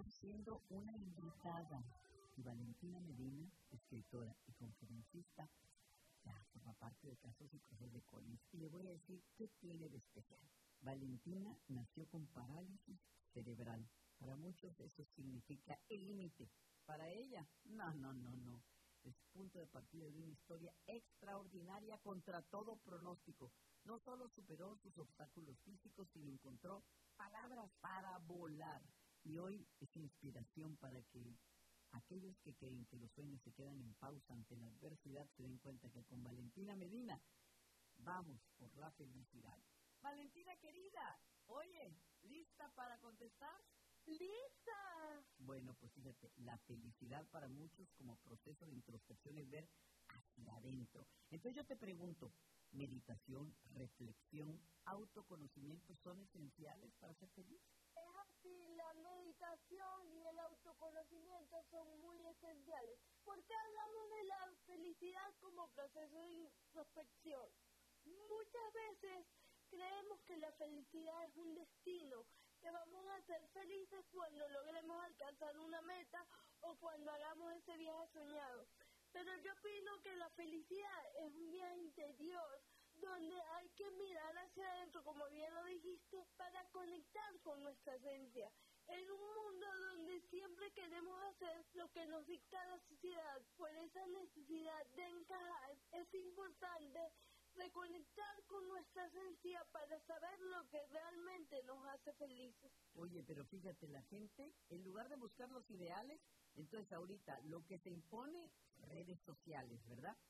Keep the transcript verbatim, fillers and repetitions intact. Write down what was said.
siendo una invitada. Y Valentina Medina, escritora y conferencista, ya forma parte de Casos y Cosas de Collins. Y le voy a decir qué tiene de especial. Valentina nació con parálisis cerebral. Para muchos eso significa el límite. Para ella, no, no, no, no. Es punto de partida de una historia extraordinaria contra todo pronóstico. No solo superó sus obstáculos físicos, sino encontró palabras para volar. Y hoy es inspiración para que aquellos que creen que los sueños se quedan en pausa ante la adversidad se den cuenta que con Valentina Medina vamos por la felicidad. Valentina querida, oye, ¿lista para contestar? ¡Lista! Bueno, pues fíjate, la felicidad para muchos como proceso de introspección es ver hacia adentro. Entonces yo te pregunto, ¿meditación, reflexión, autoconocimiento son esenciales para ser feliz? Es así, la meditación y el autoconocimiento son muy esenciales. Porque hablamos de la felicidad como proceso de introspección. Muchas veces creemos que la felicidad es un destino, que vamos a ser felices cuando logremos alcanzar una meta o cuando hagamos ese viaje soñado. Pero yo opino que la felicidad es un viaje interior, donde hay que mirar hacia adentro, como bien lo dijiste, para conectar con nuestra esencia. En un mundo donde siempre queremos hacer lo que nos dicta la sociedad, por esa necesidad de encajar, es importante reconectar con nuestra esencia para saber lo que realmente nos hace felices. Oye, pero fíjate, la gente, en lugar de buscar los ideales, entonces ahorita lo que se impone, redes sociales, ¿verdad?